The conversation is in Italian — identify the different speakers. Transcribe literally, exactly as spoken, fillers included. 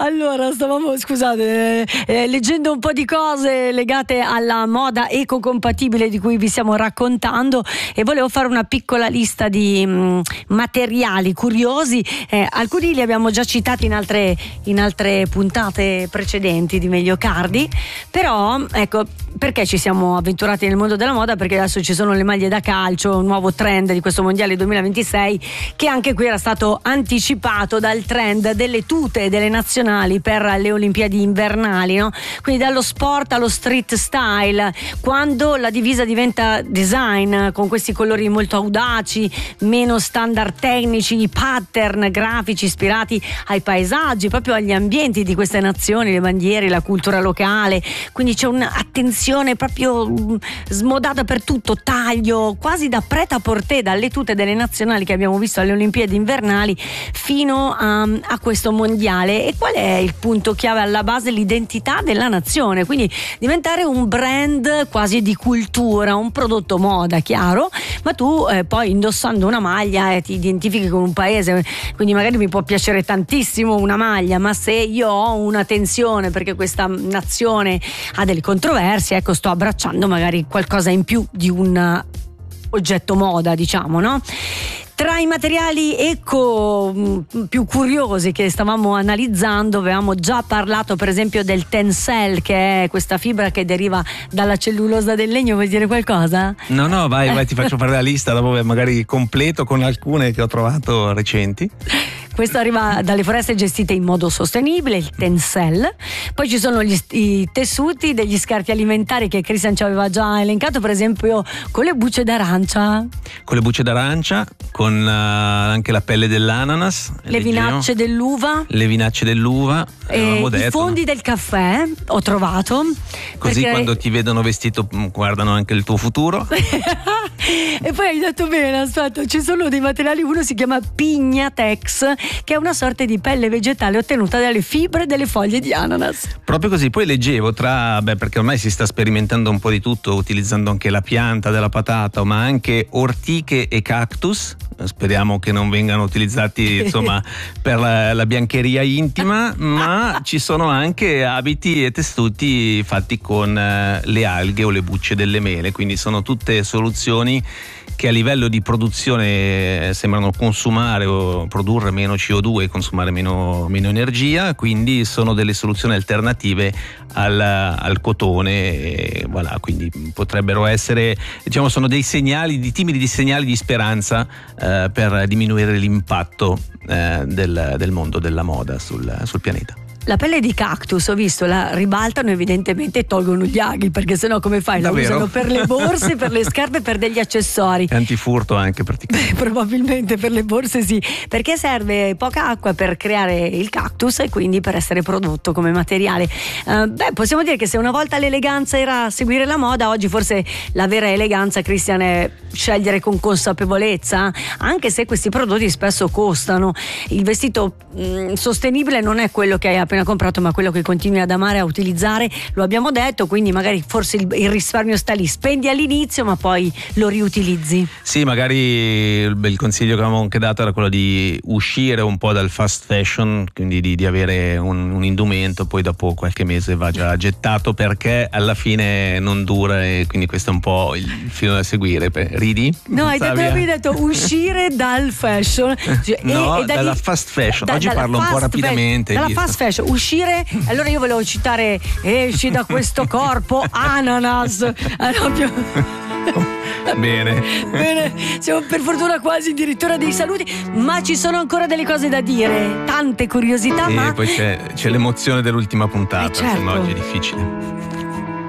Speaker 1: Allora, stavamo, scusate, eh, leggendo un po' di cose legate alla moda ecocompatibile di cui vi stiamo raccontando, e volevo fare una piccola lista di mh, materiali curiosi. Eh, alcuni li abbiamo già citati in altre, in altre puntate precedenti di Meglio Cardi, però ecco, perché ci siamo avventurati nel mondo della moda? Perché adesso ci sono le maglie da calcio, un nuovo trend di questo mondiale duemilaventisei, che anche qui era stato anticipato dal trend delle tute delle nazionali per le Olimpiadi invernali, no? Quindi dallo sport allo street style, quando la divisa diventa design con questi colori molto audaci, meno standard tecnici, i pattern grafici ispirati ai paesaggi, proprio agli ambienti di queste nazioni, le bandiere, la cultura locale. Quindi c'è un'attenzione proprio smodata per tutto, taglio quasi da prêt-à-porter, dalle tute delle nazionali che abbiamo visto alle Olimpiadi invernali fino a, a questo mondiale. E qual è il punto chiave alla base? L'identità della nazione, quindi diventare un brand quasi di cultura, un prodotto moda, chiaro, ma tu eh, poi indossando una maglia eh, ti identifichi con un paese, quindi magari mi può piacere tantissimo una maglia, ma se io ho una tensione perché questa nazione ha delle controversie, ecco, sto abbracciando magari qualcosa in più di un oggetto moda, diciamo, no? Tra i materiali eco più curiosi che stavamo analizzando avevamo già parlato per esempio del Tencel, che è questa fibra che deriva dalla cellulosa del legno. Vuoi dire qualcosa?
Speaker 2: No, no, vai, vai, ti faccio fare la lista, dopo magari completo con alcune che ho trovato recenti.
Speaker 1: Questo arriva dalle foreste gestite in modo sostenibile, il Tencel. Poi ci sono gli, i tessuti degli scarti alimentari che Christian ci aveva già elencato, per esempio con le bucce d'arancia.
Speaker 2: Con le bucce d'arancia, con uh, anche la pelle dell'ananas.
Speaker 1: Le vinacce dell'uva.
Speaker 2: Le vinacce dell'uva.
Speaker 1: E i detto, fondi no? del caffè, ho trovato.
Speaker 2: Così
Speaker 1: perché...
Speaker 2: quando ti vedono vestito guardano anche il tuo futuro.
Speaker 1: E poi hai detto bene, aspetta, ci sono dei materiali, uno si chiama Pignatex, che è una sorta di pelle vegetale ottenuta dalle fibre delle foglie di ananas.
Speaker 2: Proprio così. Poi leggevo tra, beh, perché ormai si sta sperimentando un po' di tutto, utilizzando anche la pianta della patata, ma anche ortiche e cactus. Speriamo che non vengano utilizzati insomma per la, la biancheria intima, ma ci sono anche abiti e tessuti fatti con eh, le alghe o le bucce delle mele, quindi sono tutte soluzioni che a livello di produzione sembrano consumare o produrre meno C O due e consumare meno, meno energia, quindi sono delle soluzioni alternative al, al cotone e voilà, quindi potrebbero essere, diciamo, sono dei segnali, di timidi segnali di speranza eh, per diminuire l'impatto eh, del, del mondo della moda sul, sul pianeta.
Speaker 1: La pelle di cactus, ho visto, la ribaltano evidentemente e tolgono gli aghi, perché sennò come fai? La
Speaker 2: Davvero?
Speaker 1: Usano per le borse, per le scarpe, per degli accessori.
Speaker 2: È antifurto anche praticamente.
Speaker 1: Probabilmente per le borse sì, perché serve poca acqua per creare il cactus e quindi per essere prodotto come materiale. Uh, beh, possiamo dire che se una volta l'eleganza era seguire la moda, oggi forse la vera eleganza, Christian, è scegliere con consapevolezza, anche se questi prodotti spesso costano. Il vestito mh, sostenibile non è quello che hai appena comprato, ma quello che continui ad amare, a utilizzare, lo abbiamo detto, quindi magari forse il, il risparmio sta lì, spendi all'inizio ma poi lo riutilizzi.
Speaker 2: Sì, magari il, il consiglio che avevamo anche dato era quello di uscire un po' dal fast fashion, quindi di, di avere un, un indumento, poi dopo qualche mese va già gettato perché alla fine non dura, e quindi questo è un po' il filo da seguire. Ridi?
Speaker 1: No, hai detto, hai detto uscire dal fashion.
Speaker 2: No,
Speaker 1: e, e da
Speaker 2: dalla
Speaker 1: lì,
Speaker 2: fast fashion.
Speaker 1: da,
Speaker 2: Oggi parlo un po' rapidamente.
Speaker 1: Dalla fast fashion, uscire, allora io volevo citare esci da questo corpo ananas. Allora,
Speaker 2: Bene.
Speaker 1: Bene, siamo per fortuna quasi addirittura dei saluti, ma ci sono ancora delle cose da dire, tante curiosità.
Speaker 2: E
Speaker 1: ma
Speaker 2: poi c'è, c'è l'emozione dell'ultima puntata,
Speaker 1: eh certo.
Speaker 2: insomma oggi è difficile.